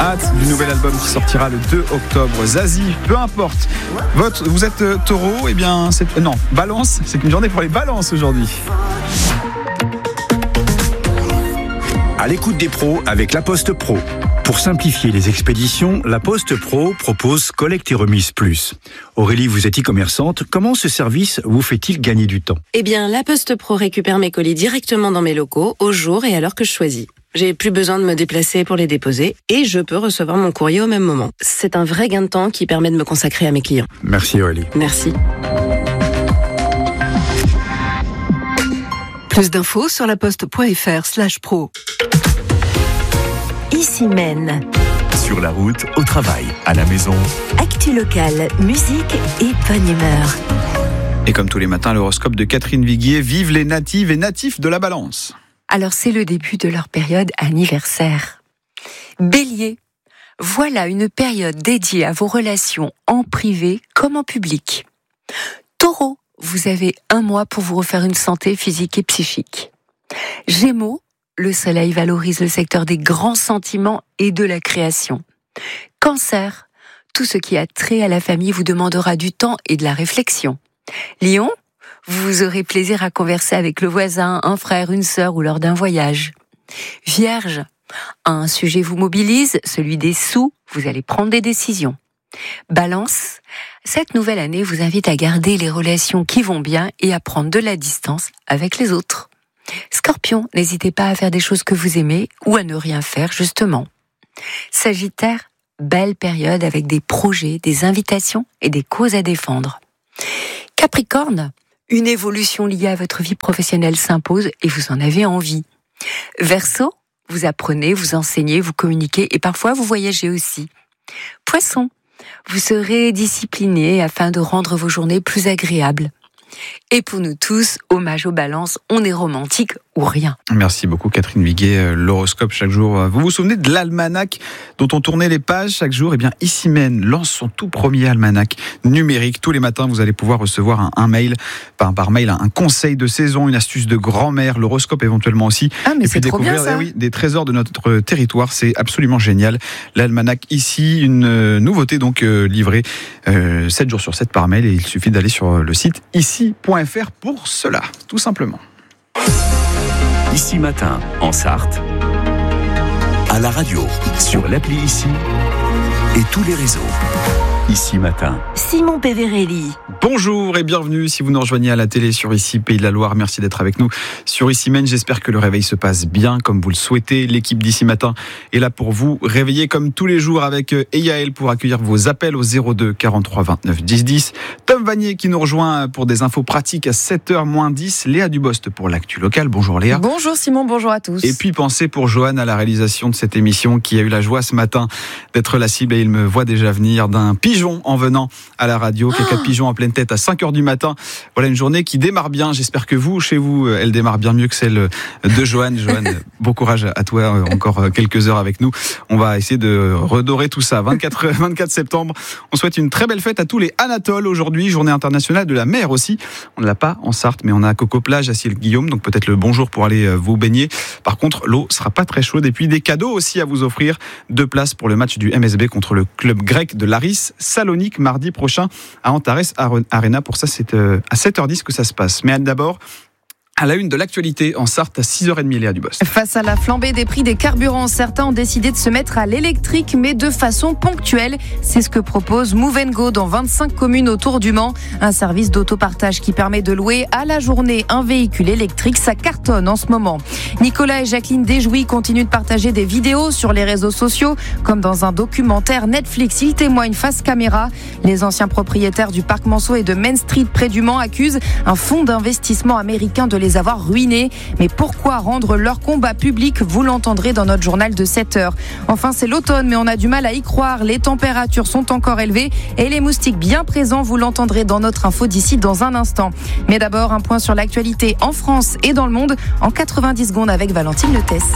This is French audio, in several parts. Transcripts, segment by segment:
hâte du nouvel album qui sortira le 2 octobre. Zazie, peu importe. Vous êtes taureau, eh bien, balance, c'est une journée pour les balances aujourd'hui. À l'écoute des pros avec La Poste Pro. Pour simplifier les expéditions, La Poste Pro propose Collecte et Remise Plus. Aurélie, vous êtes e-commerçante. Comment ce service vous fait-il gagner du temps ? Eh bien, La Poste Pro récupère mes colis directement dans mes locaux, au jour et à l'heure que je choisis. J'ai plus besoin de me déplacer pour les déposer et je peux recevoir mon courrier au même moment. C'est un vrai gain de temps qui permet de me consacrer à mes clients. Merci Aurélie. Merci. Plus d'infos sur laposte.fr/pro. Ici Maine. Sur la route, au travail, à la maison. Actu locale, musique et bonne humeur. Et comme tous les matins, l'horoscope de Catherine Viguier. Vive les natives et natifs de la Balance. Alors c'est le début de leur période anniversaire. Bélier, voilà une période dédiée à vos relations en privé comme en public. Taureau, vous avez un mois pour vous refaire une santé physique et psychique. Gémeaux, le soleil valorise le secteur des grands sentiments et de la création. Cancer, tout ce qui a trait à la famille vous demandera du temps et de la réflexion. Lion, vous aurez plaisir à converser avec le voisin, un frère, une sœur ou lors d'un voyage. Vierge, un sujet vous mobilise, celui des sous, vous allez prendre des décisions. Balance, cette nouvelle année vous invite à garder les relations qui vont bien et à prendre de la distance avec les autres. Scorpion, n'hésitez pas à faire des choses que vous aimez ou à ne rien faire justement. Sagittaire, belle période avec des projets, des invitations et des causes à défendre. Capricorne, une évolution liée à votre vie professionnelle s'impose et vous en avez envie. Verseau, vous apprenez, vous enseignez, vous communiquez et parfois vous voyagez aussi. Poisson, vous serez discipliné afin de rendre vos journées plus agréables. Et pour nous tous, hommage aux balances, on est romantique ou rien. Merci beaucoup Catherine Viguier, l'horoscope chaque jour. Vous vous souvenez de l'almanach dont on tournait les pages chaque jour ? Eh bien, Ici Maine lance son tout premier almanach numérique. Tous les matins, vous allez pouvoir recevoir un mail, par mail, un conseil de saison, une astuce de grand-mère, l'horoscope éventuellement aussi. Ah mais et c'est puis trop bien ça. des trésors de notre territoire, c'est absolument génial. L'almanach ici, une nouveauté donc livrée 7 jours sur 7 par mail et il suffit d'aller sur le site ici.fr pour cela, tout simplement. Ici Matin, en Sarthe, à la radio, sur l'appli Ici et tous les réseaux. Ici Matin. Simon Peverelli. Bonjour et bienvenue si vous nous rejoignez à la télé sur Ici Pays de la Loire. Merci d'être avec nous sur Ici Maine. J'espère que le réveil se passe bien comme vous le souhaitez. L'équipe d'Ici Matin est là pour vous réveiller comme tous les jours avec Yael pour accueillir vos appels au 02 43 29 10 10. Tom Vanier qui nous rejoint pour des infos pratiques à 7h-10. Léa Dubost pour l'actu locale. Bonjour Léa. Bonjour Simon, bonjour à tous. Et puis pensez pour Johan à la réalisation de cette émission qui a eu la joie ce matin d'être la cible et il me voit déjà venir d'un pigeon en venant à la radio. Caca de pigeon en pleine tête à 5h du matin. Voilà une journée qui démarre bien. J'espère que vous, chez vous, elle démarre bien mieux que celle de Johan. Johan, bon courage à toi, encore quelques heures avec nous. On va essayer de redorer tout ça. 24 septembre, on souhaite une très belle fête à tous les Anatoles aujourd'hui, journée internationale de la mer aussi. On ne l'a pas en Sarthe, mais on a Coco Plage à Ciel-Guillaume, donc peut-être le bonjour pour aller vous baigner. Par contre, l'eau sera pas très chaude. Et puis des cadeaux aussi à vous offrir. 2 places pour le match du MSB contre le club grec de Laris Salonique mardi prochain à Antares Arena. Pour ça, c'est à 7h10 que ça se passe. Mais d'abord, à la une de l'actualité en Sarthe à 6h30, Léa Dubost. Face à la flambée des prix des carburants, certains ont décidé de se mettre à l'électrique, mais de façon ponctuelle. C'est ce que propose Move & Go dans 25 communes autour du Mans. Un service d'autopartage qui permet de louer à la journée un véhicule électrique. Ça cartonne en ce moment. Nicolas et Jacqueline Desjouy continuent de partager des vidéos sur les réseaux sociaux. Comme dans un documentaire Netflix, ils témoignent face caméra. Les anciens propriétaires du parc Manceau et de Main Street près du Mans accusent un fonds d'investissement américain de les avoir ruinés. Mais pourquoi rendre leur combat public ? Vous l'entendrez dans notre journal de 7h. Enfin, c'est l'automne, mais on a du mal à y croire. Les températures sont encore élevées et les moustiques bien présents. Vous l'entendrez dans notre info d'ici dans un instant. Mais d'abord, un point sur l'actualité en France et dans le monde en 90 secondes avec Valentine Letès.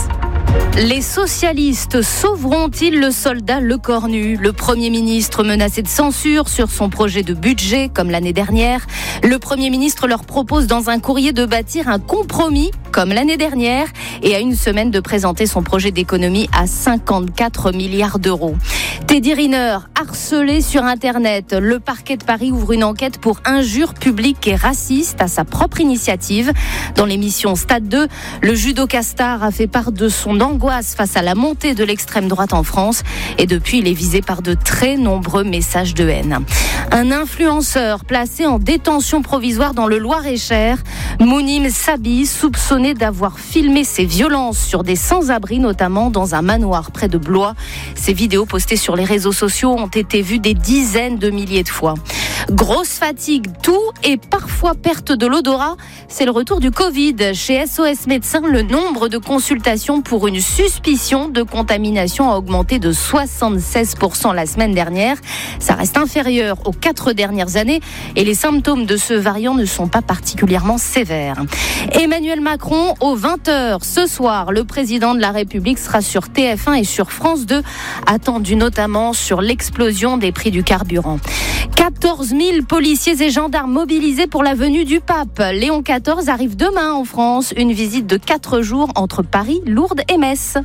Les socialistes sauveront-ils le soldat Lecornu ? Le Premier ministre menacé de censure sur son projet de budget, comme l'année dernière. Le Premier ministre leur propose dans un courrier de bâtir un compromis, comme l'année dernière, et à une semaine de présenter son projet d'économie à 54 milliards d'euros. Teddy Riner, harcelé sur Internet. Le parquet de Paris ouvre une enquête pour injures publiques et racistes à sa propre initiative. Dans l'émission Stade 2, le judoka star a fait part de son angoisse face à la montée de l'extrême droite en France. Et depuis, il est visé par de très nombreux messages de haine. Un influenceur placé en détention provisoire dans le Loir-et-Cher. Mounim Sabi, soupçonné d'avoir filmé ses violences sur des sans-abri, notamment dans un manoir près de Blois. Ces vidéos postées sur les réseaux sociaux ont été vues des dizaines de milliers de fois. Grosse fatigue, toux et parfois perte de l'odorat. C'est le retour du Covid. Chez SOS Médecins, le nombre de consultations pour une suspicion de contamination a augmenté de 76% la semaine dernière. Ça reste inférieur aux 4 dernières années et les symptômes de ce variant ne sont pas particulièrement sévères. Emmanuel Macron, aux 20h ce soir, le président de la République sera sur TF1 et sur France 2, attendu notamment sur l'explosion des prix du carburant. 14 000 policiers et gendarmes mobilisés pour la venue du pape. Léon XIV arrive demain en France. Une visite de 4 jours entre Paris, Lourdes et Metz.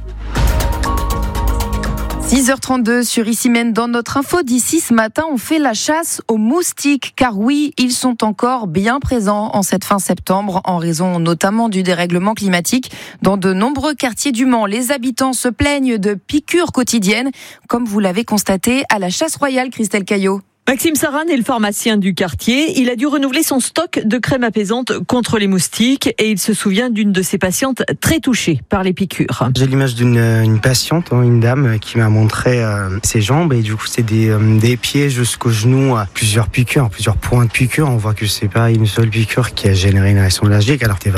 6h32 sur Ici Même dans notre info. D'ici ce matin, on fait la chasse aux moustiques. Car oui, ils sont encore bien présents en cette fin septembre, en raison notamment du dérèglement climatique. Dans de nombreux quartiers du Mans, les habitants se plaignent de piqûres quotidiennes, comme vous l'avez constaté à la chasse royale, Christelle Caillot. Maxime Saran est le pharmacien du quartier. Il a dû renouveler son stock de crème apaisante contre les moustiques et il se souvient d'une de ses patientes très touchée par les piqûres. J'ai l'image d'une patiente, une dame qui m'a montré ses jambes et du coup c'est des pieds jusqu'aux genoux, plusieurs piqûres, plusieurs points de piqûres. On voit que c'est pas une seule piqûre qui a généré une réaction allergique alors que